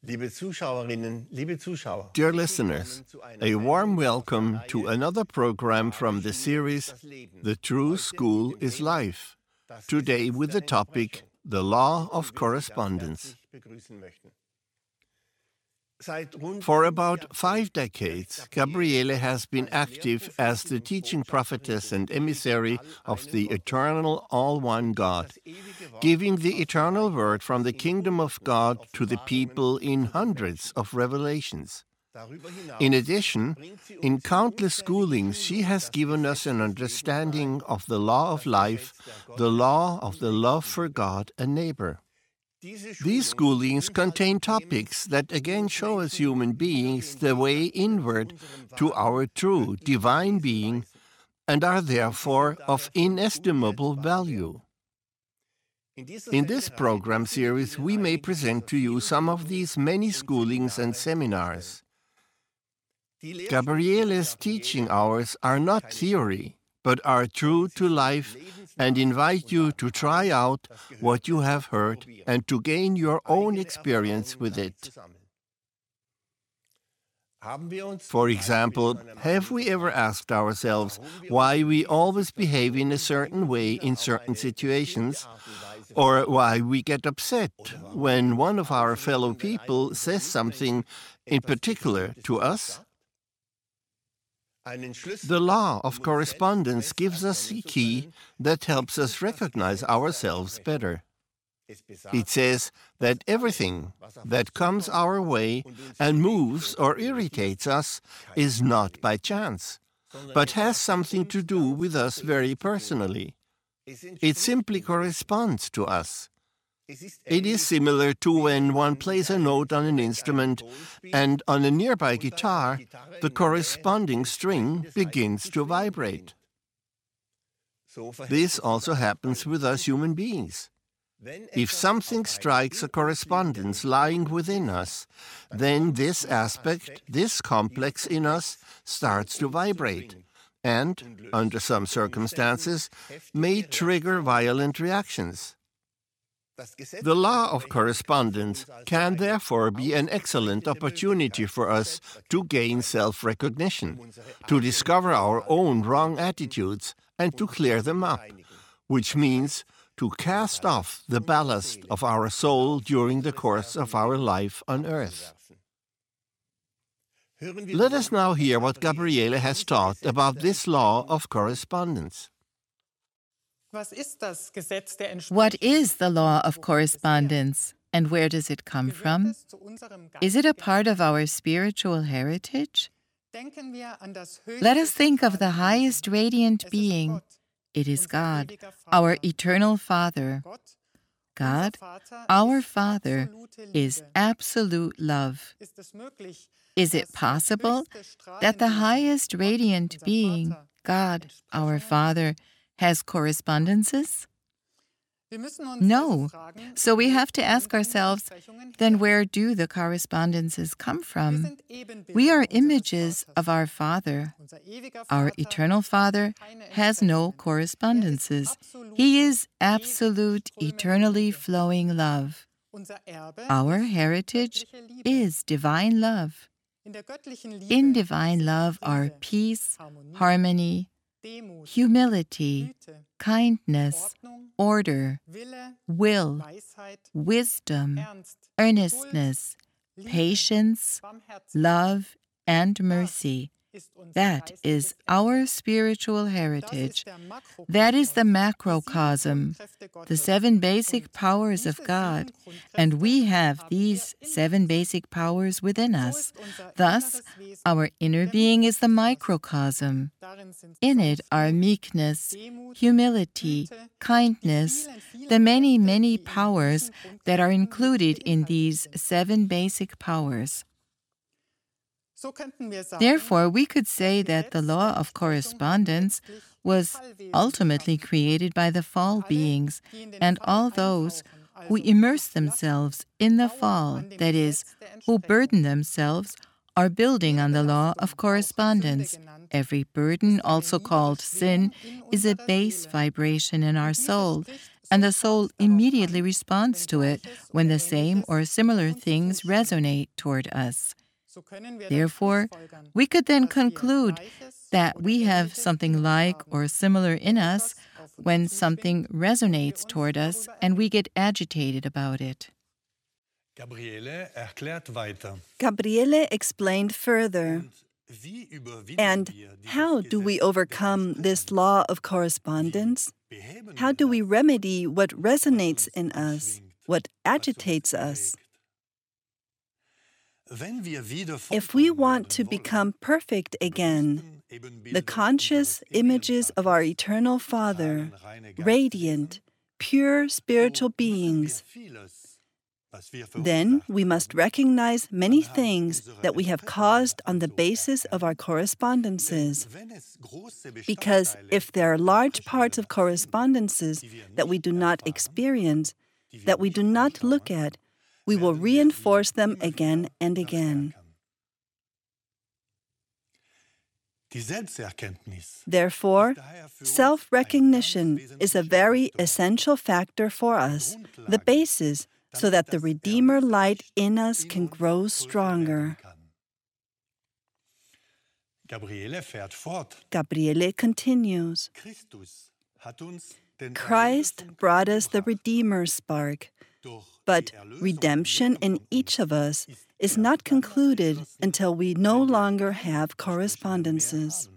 Liebe Zuschauerinnen, liebe Zuschauer. Dear listeners, a warm welcome to another program from the series The True School is Life, today with the topic The Law of Correspondence. For about 5 decades, Gabriele has been active as the teaching prophetess and emissary of the eternal all-one God, giving the eternal word from the kingdom of God to the people in hundreds of revelations. In addition, in countless schoolings, she has given us an understanding of the law of life, the law of the love for God and neighbor. These schoolings contain topics that again show us human beings the way inward to our true divine being and are therefore of inestimable value. In this program series, we may present to you some of these many schoolings and seminars. Gabriele's teaching hours are not theory, but are true to life and invite you to try out what you have heard and to gain your own experience with it. For example, have we ever asked ourselves why we always behave in a certain way in certain situations, or why we get upset when one of our fellow people says something in particular to us? The law of correspondence gives us a key that helps us recognize ourselves better. It says that everything that comes our way and moves or irritates us is not by chance, but has something to do with us very personally. It simply corresponds to us. It is similar to when one plays a note on an instrument and on a nearby guitar, the corresponding string begins to vibrate. This also happens with us human beings. If something strikes a correspondence lying within us, then this aspect, this complex in us, starts to vibrate and, under some circumstances, may trigger violent reactions. The law of correspondence can therefore be an excellent opportunity for us to gain self-recognition, to discover our own wrong attitudes, and to clear them up, which means to cast off the ballast of our soul during the course of our life on earth. Let us now hear what Gabriele has taught about this law of correspondence. What is the law of correspondence, and where does it come from? Is it a part of our spiritual heritage? Let us think of the highest radiant being. It is God, our eternal Father. God, our Father, is absolute love. Is it possible that the highest radiant being, God, our Father, has correspondences? No. So we have to ask ourselves, then where do the correspondences come from? We are images of our Father. Our eternal Father has no correspondences. He is absolute, eternally flowing love. Our heritage is divine love. In divine love are peace, harmony, humility, kindness, order, will, wisdom, earnestness, patience, love, and mercy. That is our spiritual heritage. That is the macrocosm, the 7 basic powers of God, and we have these 7 basic powers within us. Thus, our inner being is the microcosm. In it are meekness, humility, kindness, the many, many powers that are included in these 7 basic powers. Therefore, we could say that the law of correspondence was ultimately created by the fall beings and all those who immerse themselves in the fall, that is, who burden themselves, are building on the law of correspondence. Every burden, also called sin, is a base vibration in our soul, and the soul immediately responds to it when the same or similar things resonate toward us. Therefore, we could then conclude that we have something like or similar in us when something resonates toward us and we get agitated about it. Gabriele explained further. And how do we overcome this law of correspondence? How do we remedy what resonates in us, what agitates us? If we want to become perfect again, the conscious images of our eternal Father, radiant, pure spiritual beings, then we must recognize many things that we have caused on the basis of our correspondences. Because if there are large parts of correspondences that we do not experience, that we do not look at, we will reinforce them again and again. Therefore, self-recognition is a very essential factor for us, the basis, so that the Redeemer light in us can grow stronger. Gabriele continues. Christ brought us the Redeemer spark, but redemption in each of us is not concluded until we no longer have correspondences.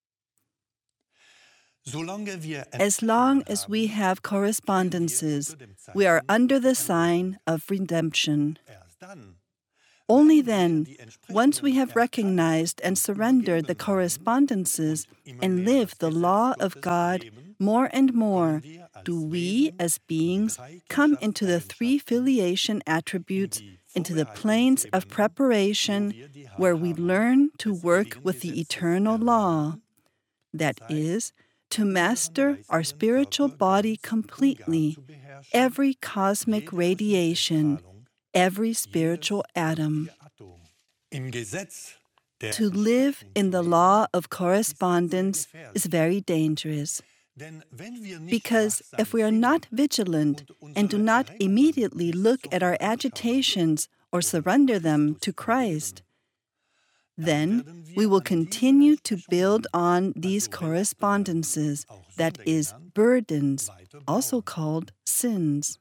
As long as we have correspondences, we are under the sign of redemption. Only then, once we have recognized and surrendered the correspondences and live the law of God more and more, do we, as beings, come into the three filiation attributes, into the planes of preparation, where we learn to work with the eternal law. That is, to master our spiritual body completely, every cosmic radiation, every spiritual atom. To live in the law of correspondence is very dangerous. Because if we are not vigilant and do not immediately look at our agitations or surrender them to Christ, then we will continue to build on these correspondences, that is, burdens, also called sins.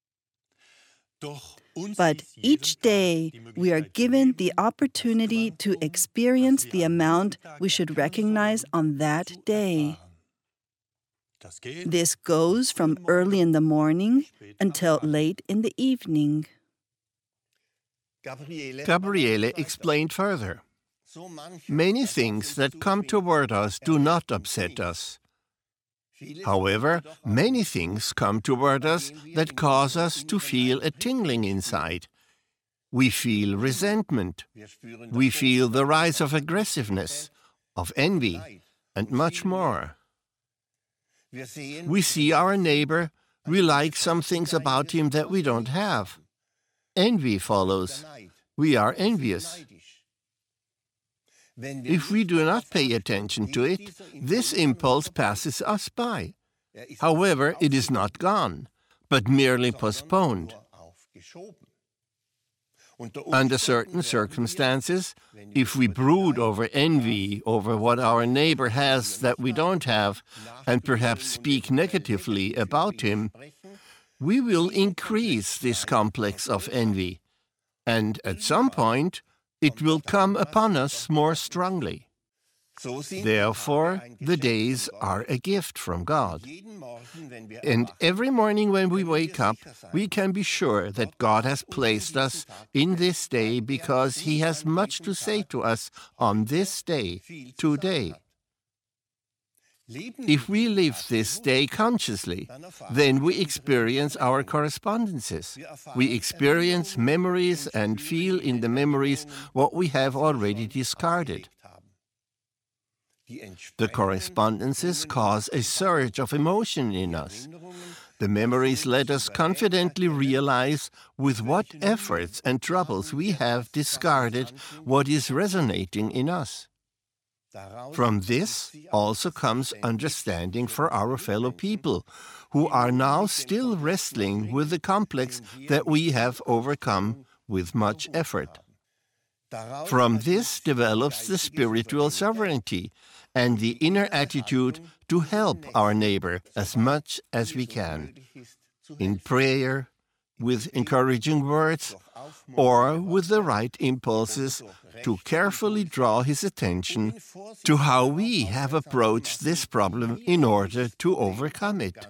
But each day we are given the opportunity to experience the amount we should recognize on that day. This goes from early in the morning until late in the evening. Gabriele explained further. Many things that come toward us do not upset us. However, many things come toward us that cause us to feel a tingling inside. We feel resentment. We feel the rise of aggressiveness, of envy, and much more. We see our neighbor. We like some things about him that we don't have. Envy follows. We are envious. If we do not pay attention to it, this impulse passes us by. However, it is not gone, but merely postponed. Under certain circumstances, if we brood over envy, over what our neighbor has that we don't have, and perhaps speak negatively about him, we will increase this complex of envy, and at some point, it will come upon us more strongly. Therefore, the days are a gift from God. And every morning when we wake up, we can be sure that God has placed us in this day because He has much to say to us on this day, today. If we live this day consciously, then we experience our correspondences. We experience memories and feel in the memories what we have already discarded. The correspondences cause a surge of emotion in us. The memories let us confidently realize with what efforts and troubles we have discarded what is resonating in us. From this also comes understanding for our fellow people, who are now still wrestling with the complex that we have overcome with much effort. From this develops the spiritual sovereignty and the inner attitude to help our neighbor as much as we can, in prayer, with encouraging words, or with the right impulses to carefully draw his attention to how we have approached this problem in order to overcome it.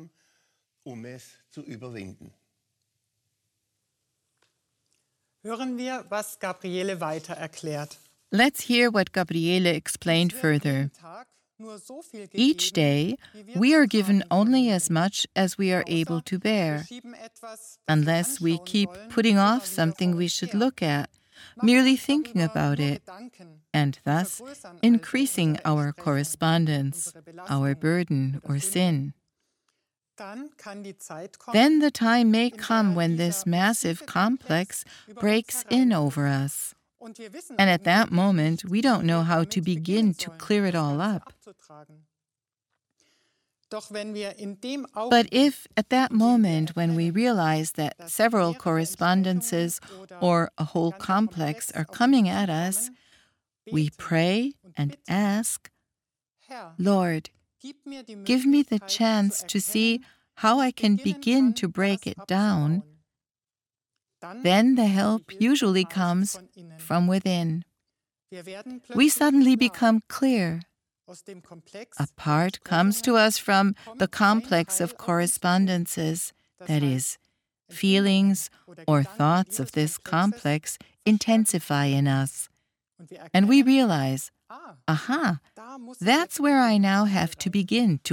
Hören wir, was Gabriele weiter erklärt. Let's hear what Gabriele explained further. Each day, we are given only as much as we are able to bear, unless we keep putting off something we should look at, merely thinking about it, and thus increasing our correspondence, our burden or sin. Then the time may come when this massive complex breaks in over us. And at that moment, we don't know how to begin to clear it all up. But if at that moment when we realize that several correspondences or a whole complex are coming at us, we pray and ask, Lord, give me the chance to see how I can begin to break it down, then the help usually comes from within. We suddenly become clear. A part comes to us from the complex of correspondences, that is, feelings or thoughts of this complex intensify in us. And we realize, aha, that's where I now have to begin to